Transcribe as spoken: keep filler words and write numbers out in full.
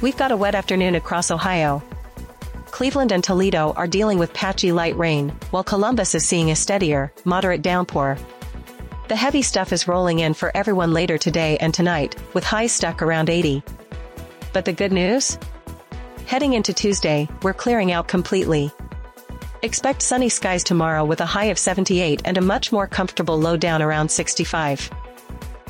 We've got a wet afternoon across Ohio. Cleveland and Toledo are dealing with patchy light rain, while Columbus is seeing a steadier, moderate downpour. The heavy stuff is rolling in for everyone later today and tonight, with highs stuck around eighty. But the good news? Heading into Tuesday, we're clearing out completely. Expect sunny skies tomorrow with a high of seventy-eight and a much more comfortable low down around sixty-five.